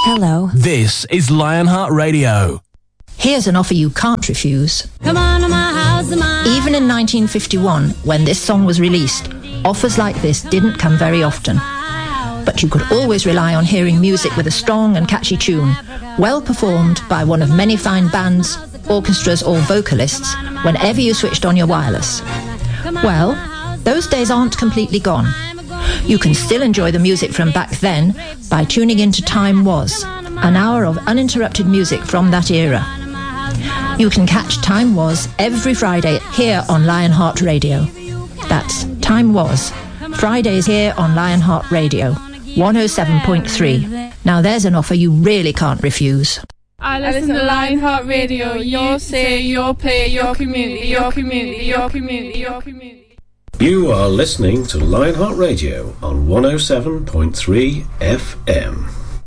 Hello. This is Lionheart Radio. Here's an offer you can't refuse. Come on to my house, Even in 1951, when this song was released, offers like this didn't come very often. But you could always rely on hearing music with a strong and catchy tune, well performed by one of many fine bands, orchestras or vocalists, whenever you switched on your wireless. Well, those days aren't completely gone. You can still enjoy the music from back then by tuning into Time Was, an hour of uninterrupted music from that era. You can catch Time Was every Friday here on Lionheart Radio. That's Time Was, Fridays here on Lionheart Radio, 107.3. Now there's an offer you really can't refuse. I listen to Lionheart Radio, your say, your play, your community, your community, your community, your community. You are listening to Lionheart Radio on 107.3 FM.